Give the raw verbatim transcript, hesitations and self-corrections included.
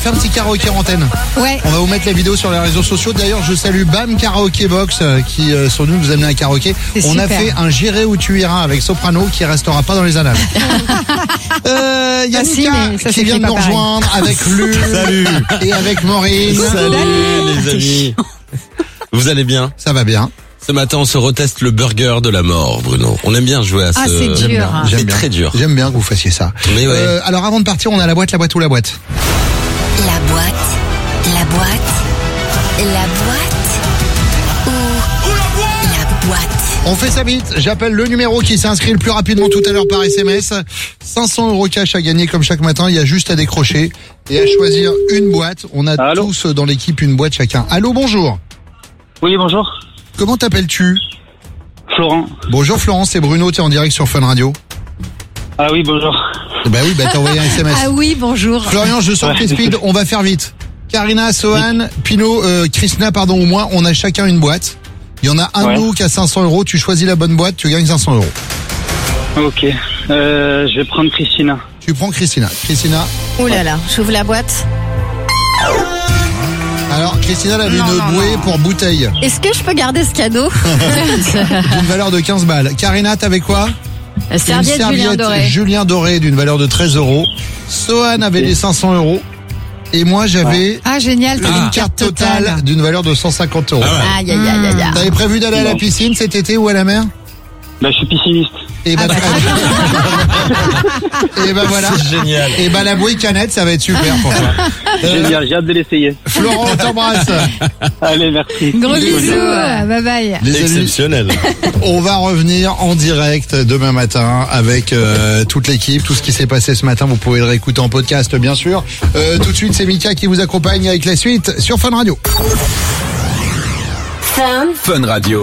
fait un petit karaoké en antenne. Ouais. On va vous mettre la vidéo sur les réseaux sociaux. D'ailleurs, je salue Bam Karaoke Box euh, qui euh, sont venus nous amener un karaoké. C'est On super. a fait un J'irai où tu iras avec Soprano qui restera pas dans les annales. euh, Il y a Ah si, Mika mais ça qui s'écrit vient de pas nous pareil. rejoindre avec Lu Salut. et avec Maureen. Salut les amis. Vous allez bien? Ça va bien. Ce matin, on se reteste le burger de la mort, Bruno. On aime bien jouer à ce... Ah, c'est J'aime dur. bien. hein. J'aime C'est bien. très dur. J'aime bien que vous fassiez ça. Mais ouais. Euh, alors avant de partir, on a la boîte, la boîte ou la boîte. La boîte, la boîte, la boîte ou la boîte. On fait ça vite. J'appelle le numéro qui s'est inscrit le plus rapidement tout à l'heure par S M S. cinq cents euros cash à gagner comme chaque matin. Il y a juste à décrocher et à choisir une boîte. On a Allô tous dans l'équipe une boîte chacun. Allô, bonjour. Oui, bonjour. Comment t'appelles-tu? Florent. Bonjour Florence, c'est Bruno, t'es en direct sur Fun Radio. Ah oui, bonjour. Bah oui, bah t'as envoyé un S M S. Ah oui, bonjour. Florian, je sens que t'es speed, on va faire vite. Karina, Sohan, Pino, euh, Krishna, pardon, ou moi, on a chacun une boîte. Il y en a un Ouais. de nous qui a cinq cents euros, tu choisis la bonne boîte, tu gagnes cinq cents euros. Ok. Euh, je vais prendre Christina. Tu prends Christina. Christina, Oh là là, j'ouvre la boîte. alors Christina, elle avait Non, une non, bouée non. pour bouteille Est-ce que je peux garder ce cadeau? d'une valeur de quinze balles. Karina, t'avais quoi? La serviette, Une Julien Doré. Julien Doré d'une valeur de treize euros. Sohan avait les cinq cents euros. Et moi, j'avais Ah génial, t'as une une carte carte totale totale. d'une valeur de cent cinquante euros. Aïe aïe aïe aïe aïe. T'avais prévu d'aller à la piscine cet été ou à la mer? Bah, je suis pisciniste. Et bah, Ah bah, très bien. Et bah voilà. C'est génial. Et bah la bouée canette, ça va être super pour toi. Euh, Génial, j'ai hâte de l'essayer. Florent, on t'embrasse. Allez, merci. Gros Bisous. bisous, bye bye. Les amis, Exceptionnel. on va revenir en direct demain matin avec euh, toute l'équipe. Tout ce qui s'est passé ce matin, vous pouvez le réécouter en podcast, bien sûr. Euh, tout de suite, c'est Mika qui vous accompagne avec la suite sur Fun Radio. Fun. Fun Radio.